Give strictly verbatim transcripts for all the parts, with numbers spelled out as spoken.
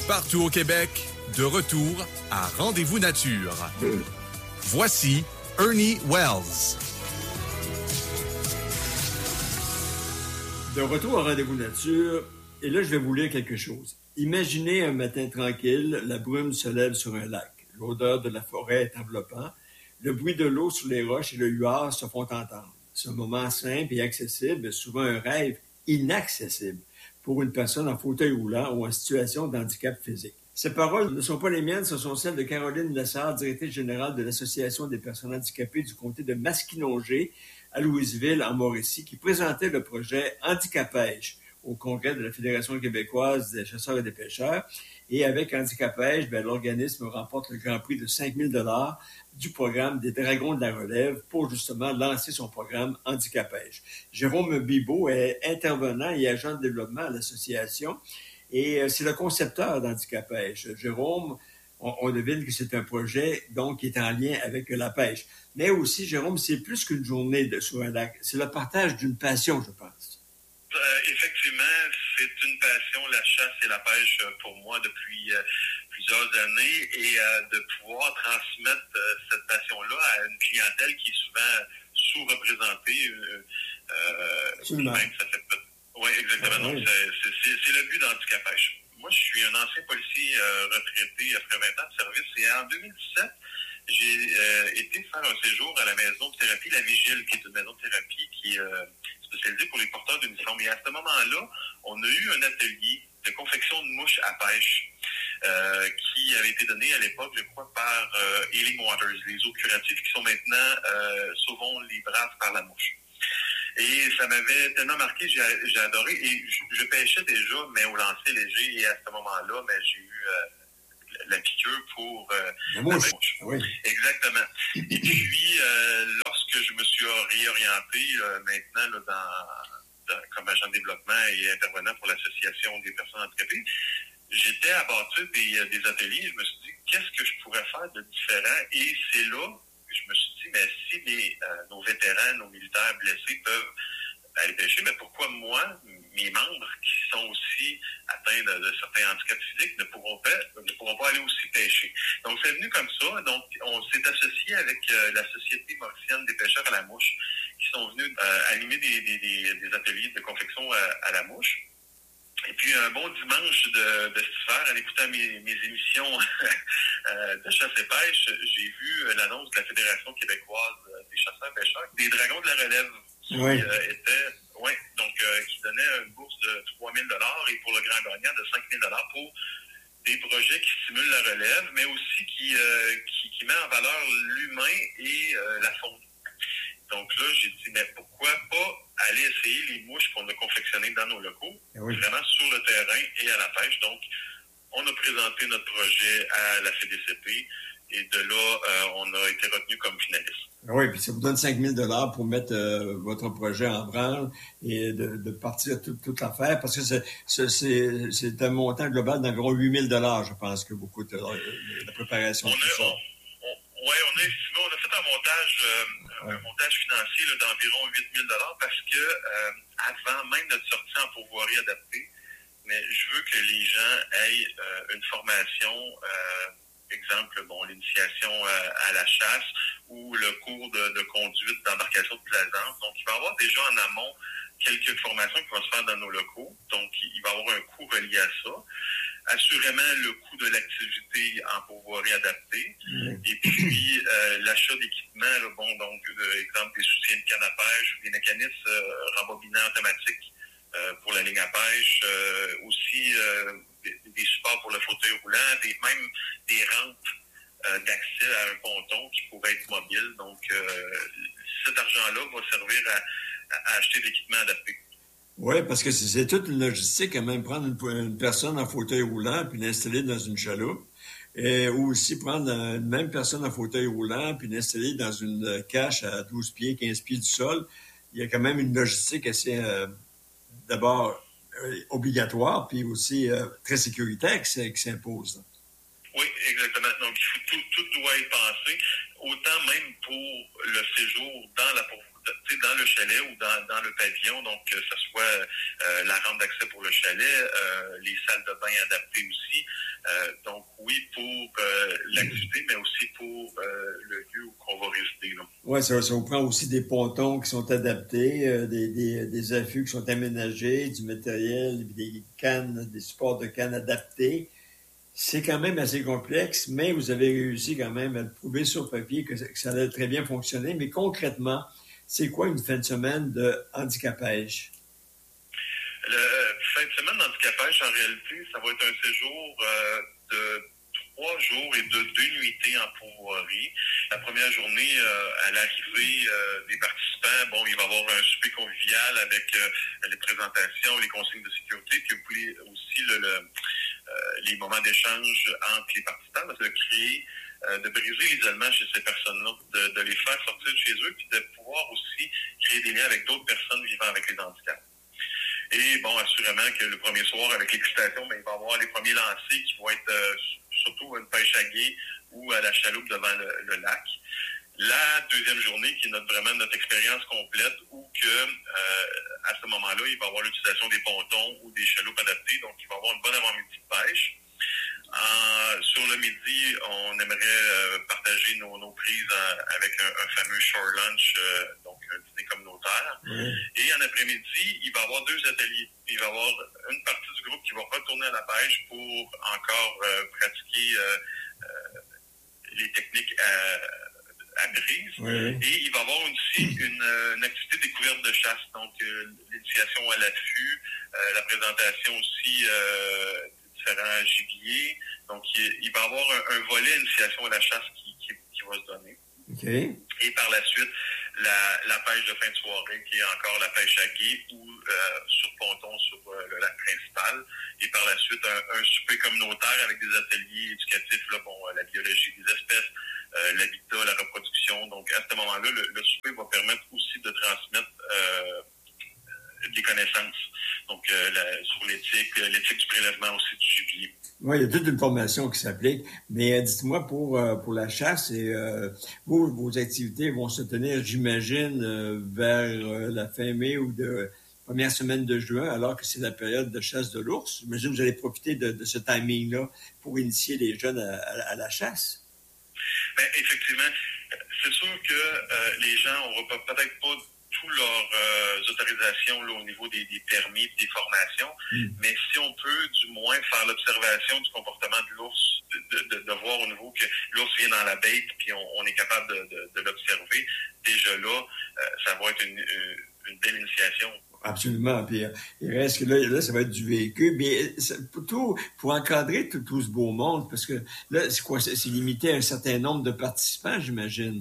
Partout au Québec, de retour à Rendez-vous Nature. Voici Ernie Wells. De retour à Rendez-vous Nature, et là, je vais vous lire quelque chose. Imaginez un matin tranquille, la brume se lève sur un lac. L'odeur de la forêt est enveloppante. Le bruit de l'eau sur les roches et le huard se font entendre. Ce moment simple et accessible est souvent un rêve inaccessible pour une personne en fauteuil roulant ou en situation de handicap physique. Ces paroles ne sont pas les miennes, ce sont celles de Caroline Lessard, directrice générale de l'Association des personnes handicapées du comté de Masquinongé à Louisville, en Mauricie, qui présentait le projet Handicapêche au congrès de la Fédération québécoise des chasseurs et des pêcheurs. Et avec Handicapêche, ben, l'organisme remporte le grand prix de cinq mille dollars du programme des Dragons de la Relève pour justement lancer son programme Handicapêche. Jérôme Bibeau est intervenant et agent de développement à l'association et c'est le concepteur d'Handicapêche. Jérôme, on, on devine que c'est un projet donc qui est en lien avec la pêche. Mais aussi, Jérôme, c'est plus qu'une journée de, sur un lac. C'est le partage d'une passion, je pense. Euh, effectivement, c'est une passion, la chasse et la pêche pour moi depuis euh, plusieurs années et euh, de pouvoir transmettre euh, cette passion-là à une clientèle qui est souvent sous-représentée. Euh, euh, même, ça fait pas... Oui, exactement. Ah, donc, oui. c'est, c'est, c'est le but d'Handicapêche. Moi, je suis un ancien policier euh, retraité après vingt ans de service et en deux mille dix-sept, j'ai euh, été faire un séjour à la maison de thérapie La Vigile, qui est une maison de thérapie qui est euh, spécialisée pour les porteurs d'uniforme. Et à ce moment-là, on a eu un atelier de confection de mouches à pêche euh, qui avait été donné à l'époque, je crois, par euh, Healing Waters, les eaux curatives qui sont maintenant euh, Sauvons les braves par la mouche. Et ça m'avait tellement marqué, j'ai, j'ai adoré. Et je, je pêchais déjà, mais au lancer léger. Et à ce moment-là, mais j'ai eu euh, la piqûre pour euh, la mouche. La mouche. Oui. Exactement. Et puis, euh, lorsque je me suis réorienté euh, maintenant là, dans, dans, comme agent de développement et intervenant pour l'Association des personnes handicapées, j'étais à bâtir des, des ateliers. Je me suis dit, qu'est-ce que je pourrais faire de différent? Et c'est là que je me suis dit, mais si les, euh, nos vétérans, nos militaires blessés peuvent aller pêcher, mais pourquoi moi, mes membres qui sont aussi atteints de, de certains handicaps physiques ne pourront pas ne pourront pas aller aussi pêcher. Donc, c'est venu comme ça. Donc, on s'est associé avec euh, la Société mauricienne des pêcheurs à la mouche qui sont venus euh, animer des, des, des, des ateliers de confection à, à la mouche. Et puis, un bon dimanche de, de cet hiver, en écoutant mes, mes émissions de chasse et pêche, j'ai vu l'annonce de la Fédération québécoise des chasseurs-pêcheurs, des Dragons de la Relève, qui oui. euh, étaient, ouais, donc, euh, qui donnaient une bourse de trois mille dollars et pour le grand gagnant de cinq mille dollars pour des projets qui stimulent la relève, mais aussi qui, euh, qui, qui met en valeur l'humain et euh, la faune. Donc là, j'ai dit, mais pourquoi pas aller essayer les mouches qu'on a confectionnées dans nos locaux, oui. vraiment sur le terrain et à la pêche. Donc, on a présenté notre projet à la F D C P et de là, euh, on a été retenu comme finaliste. Oui, puis ça vous donne cinq mille dollars pour mettre euh, votre projet en branle et de, de partir toute, toute l'affaire, parce que c'est, c'est, c'est, c'est un montant global d'environ huit mille dollars, je pense, que beaucoup de euh, la préparation. On tout a, ça. On, on, ouais, on a estimé, on a fait un montage, euh, ouais. un montage financier là, d'environ huit mille dollars parce que euh, avant même notre sortie en pourvoirie adaptée, mais je veux que les gens aient euh, une formation, euh, exemple, bon, l'initiation euh, à la chasse ou le cours de, de conduite d'embarcation de plaisance. Donc, il va y avoir déjà en amont quelques formations qui vont se faire dans nos locaux. Donc, il va y avoir un coût relié à ça. Assurément, le coût de l'activité en pourvoirie adaptée. Mmh. Et puis, euh, l'achat d'équipements, là, bon, donc, euh, exemple, des soutiens de canne à pêche ou des mécanismes euh, rembobinants automatiques euh, pour la ligne à pêche. Euh, aussi, euh, des, des supports pour le fauteuil roulant, des, même des rampes euh, d'accès à un ponton qui pourrait être mobile. Donc, euh, cet argent-là va servir à, à, à acheter de l'équipement adapté. Oui, parce que c'est, c'est toute une logistique à même prendre une, une personne en fauteuil roulant puis l'installer dans une chaloupe. Et, ou aussi prendre une même personne en fauteuil roulant puis l'installer dans une cache à douze pieds, quinze pieds du sol. Il y a quand même une logistique assez, euh, d'abord, euh, obligatoire, puis aussi euh, très sécuritaire qui, qui s'impose. Oui, exactement. Donc, il faut, tout, tout doit être pensé, autant même pour le séjour dans la dans le chalet ou dans, dans le pavillon, donc que ce soit euh, la rampe d'accès pour le chalet, euh, les salles de bain adaptées aussi. Euh, donc oui, pour euh, l'activité, mais aussi pour euh, le lieu où on va résider. Oui, ça, ça vous prend aussi des pontons qui sont adaptés, euh, des, des, des affûts qui sont aménagés, du matériel, des cannes, des supports de cannes adaptés. C'est quand même assez complexe, mais vous avez réussi quand même à le prouver sur papier que, que ça allait très bien fonctionner. Mais concrètement, c'est quoi une fin de semaine de handicapage? Le fin de semaine d'handicapage, en réalité, ça va être un séjour euh, de trois jours et de deux nuitées en pourvoirie. La première journée, euh, à l'arrivée euh, des participants, bon, il va y avoir un souper convivial avec euh, les présentations, les consignes de sécurité, puis aussi le, le Euh, les moments d'échange entre les participants, de créer, euh, de briser l'isolement chez ces personnes-là, de, de les faire sortir de chez eux, puis de pouvoir aussi créer des liens avec d'autres personnes vivant avec les handicaps. Et bon, assurément que le premier soir, avec l'excitation, ben, il va y avoir les premiers lancers qui vont être euh, surtout une pêche à gué ou à la chaloupe devant le, le lac. La deuxième journée, qui est notre, vraiment notre expérience complète, où que euh, à ce moment-là, il va y avoir l'utilisation des pontons ou des chaloupes adaptées, donc il va y avoir une bonne avant-midi de pêche. Euh, sur le midi, on aimerait euh, partager nos, nos prises en, avec un, un fameux shore lunch, euh, donc un dîner communautaire. Mmh. Et en après-midi, il va y avoir deux ateliers. Il va y avoir une partie du groupe qui va retourner à la pêche pour encore euh, pratiquer euh, euh, les techniques à à brise. Oui. Et il va y avoir aussi une, une activité découverte de chasse, donc euh, l'initiation à l'affût, euh, la présentation aussi euh, de différents gibiers. Donc, il, il va y avoir un, un volet initiation à la chasse qui, qui, qui va se donner. Okay. Et par la suite, la, la pêche de fin de soirée, qui est encore la pêche à gué ou euh, sur ponton sur euh, le lac principal. Et par la suite, un, un souper communautaire avec des ateliers éducatifs, là, bon, la biologie des espèces, Euh, l'habitat, la reproduction. Donc, à ce moment-là, le, le souper va permettre aussi de transmettre euh, des connaissances. Donc, euh, la, sur l'éthique, l'éthique du prélèvement aussi du gibier. Oui, il y a toute une formation qui s'applique. Mais euh, dites-moi, pour, euh, pour la chasse, et, euh, vos, vos activités vont se tenir, j'imagine, euh, vers euh, la fin mai ou de première semaine de juin, alors que c'est la période de chasse de l'ours. J'imagine que vous allez profiter de, de ce timing-là pour initier les jeunes à, à, à la chasse. Ben, effectivement, c'est sûr que euh, les gens n'auront peut-être pas toutes leurs euh, autorisations là, au niveau des, des permis et des formations, mm. mais si on peut du moins faire l'observation du comportement de l'ours, de, de, de voir au niveau que l'ours vient dans la bête puis on, on est capable de, de, de l'observer, déjà là, euh, ça va être une, une, une belle initiation. Absolument. Puis il reste que là, là, ça va être du véhicule. Mais pour, tout, pour encadrer tout, tout ce beau monde, parce que là, c'est quoi? C'est, c'est limité à un certain nombre de participants, j'imagine.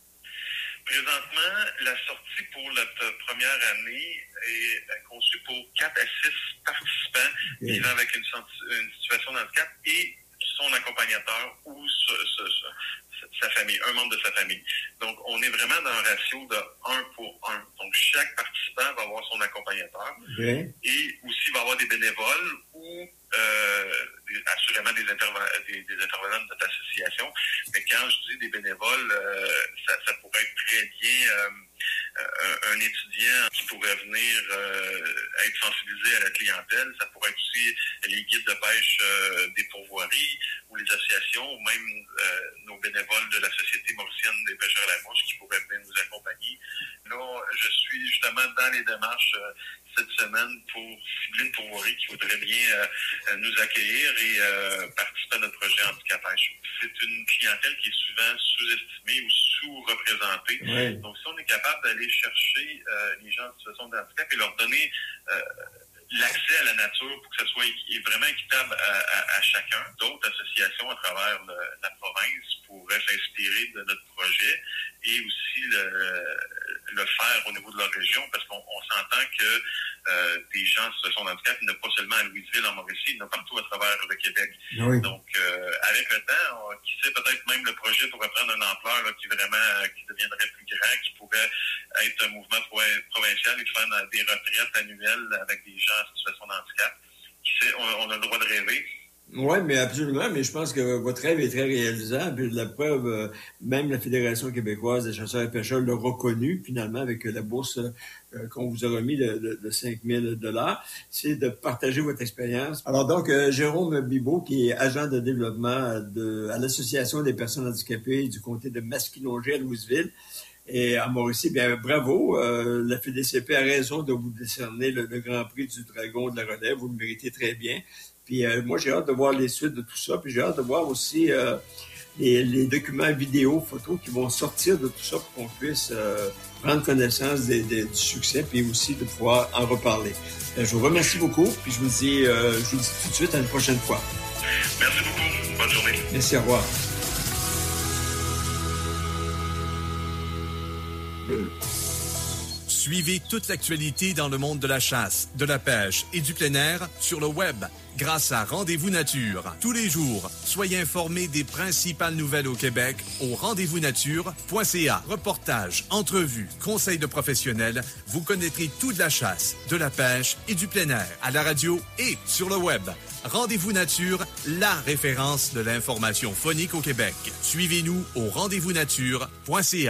Présentement, la sortie pour notre première année est conçue pour quatre à six participants okay. vivant avec une, une situation de handicap et son accompagnateur ou ce, ce, ce, sa famille, un membre de sa famille. Donc, on est vraiment dans un ratio de un pour un. Donc, chaque participant va avoir son accompagnateur okay. et aussi va avoir des bénévoles ou euh, des, assurément des, interven- des, des intervenants de notre association. Mais quand je dis des bénévoles, euh, ça, ça pourrait être très bien euh, un, un étudiant qui pourrait venir euh, être sensibilisé à la clientèle. Ça pourrait être aussi les guides de pêche euh, des pourvoiries ou les associations, ou même euh, nos bénévoles de la Société mauricienne des pêcheurs à la mouche qui pourraient venir nous accompagner. Là, je suis justement dans les démarches euh, cette semaine pour cibler une pourvoirie qui voudrait bien euh, nous accueillir et euh, participer à notre projet handicapage. C'est une clientèle qui est souvent sous-estimée ou sous-représentée. Oui. Donc, si on est capable d'aller chercher euh, les gens en situation de handicap et leur donner euh, l'accès à la nature pour que ce soit équ- vraiment équitable à, à, à chacun, d'autres associations à travers le, la province pourraient s'inspirer de notre projet et aussi le, le faire au niveau de leur région, parce qu'on on s'entend que euh, des gens en situation de handicap, il n'y en a pas seulement à Louisville, en Mauricie, il y en a partout à travers le Québec. Oui. Donc, euh, avec le temps, on, qui sait, peut-être même le projet pourrait prendre une ampleur là, qui vraiment qui deviendrait plus grand, qui pourrait être un mouvement provincial et faire des retraites annuelles avec des gens en situation de handicap. Qui sait, on, on a le droit de rêver. Oui, mais absolument, mais je pense que votre rêve est très réalisable. La preuve, euh, même la Fédération québécoise des chasseurs et pêcheurs l'a reconnu finalement avec la bourse euh, qu'on vous a remis de, de, de cinq mille dollars. C'est de partager votre expérience. Alors donc, euh, Jérôme Bibeau, qui est agent de développement de, à l'Association des personnes handicapées du comté de Masquinongé à Louisville, et à Mauricie, bien bravo. Euh, la F D C P a raison de vous décerner le, le Grand Prix du Dragon de la Relève. Vous le méritez très bien. Puis euh, moi, j'ai hâte de voir les suites de tout ça. Puis j'ai hâte de voir aussi euh, les, les documents vidéo, photos qui vont sortir de tout ça pour qu'on puisse euh, prendre connaissance des, des, du succès puis aussi de pouvoir en reparler. Euh, je vous remercie beaucoup. Puis je vous dis, euh, je vous dis tout de suite à une prochaine fois. Merci beaucoup. Bonne journée. Merci, au revoir. Suivez toute l'actualité dans le monde de la chasse, de la pêche et du plein air sur le web grâce à Rendez-vous Nature. Tous les jours, soyez informés des principales nouvelles au Québec au rendez-vous nature point c a. Reportages, entrevues, conseils de professionnels, vous connaîtrez tout de la chasse, de la pêche et du plein air à la radio et sur le web. Rendez-vous Nature, la référence de l'information phonique au Québec. Suivez-nous au rendez-vous nature point c a.